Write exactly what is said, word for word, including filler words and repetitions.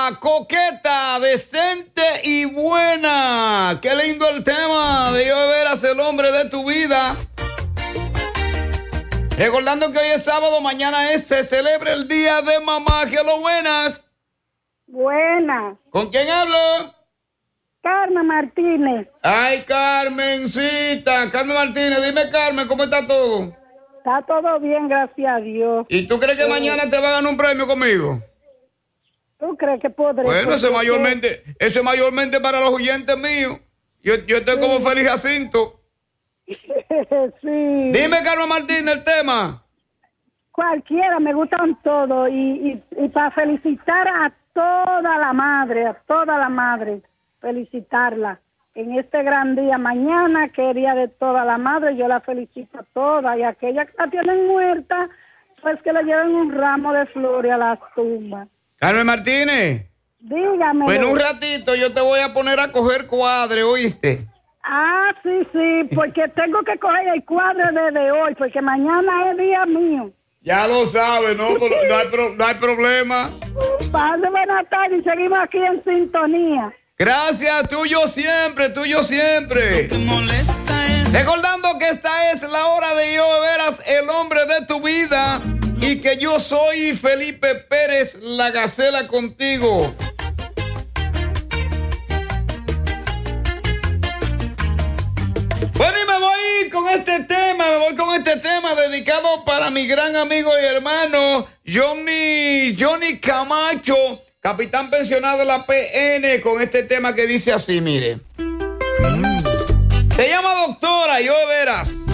Bella, coqueta, decente y buena. Qué lindo el tema de yo de veras el hombre de tu vida. Recordando que hoy es sábado, mañana es, se celebra el Día de Mamá. ¿Qué lo buenas? Buenas. ¿Con quién hablo? Carmen Martínez. Ay, Carmencita. Carmen Martínez, dime, Carmen, ¿cómo está todo? Está todo bien, gracias a Dios. ¿Y tú crees que eh, mañana te va a ganar un premio conmigo? ¿Tú crees que podré? Bueno, eso es mayormente, eso es mayormente para los oyentes míos. Yo, yo estoy sí. como Félix Jacinto. Sí. Dime, Carmen Martínez, el tema. Cualquiera, me gustan todos. Y, y, y para felicitar a toda la madre, a toda la madre, felicitarla. En este gran día mañana, que es día de toda la madre, yo la felicito a todas. Y a aquellas que la tienen muerta, pues que le lleven un ramo de flores a las tumbas. Carmen Martínez. Dígame. Pues en un ratito yo te voy a poner a coger cuadre, ¿oíste? Ah, sí, sí, porque tengo que coger el cuadro desde hoy, porque mañana es día mío. Ya lo sabes, ¿no? No hay, pro, no hay problema. Pase buenas tardes y seguimos aquí en sintonía. Gracias, tuyo siempre, tuyo siempre. Lo que molesta es... Recordando que esta es la hora de yo de veras el hombre de tu vida y que yo soy Felipe Pérez, la Gacela contigo. Bueno, y me voy con este tema, me voy con este tema dedicado para mi gran amigo y hermano Johnny, Johnny Camacho, capitán pensionado de la P N, con este tema que dice así, mire. Se llama Doctora, yo de veras.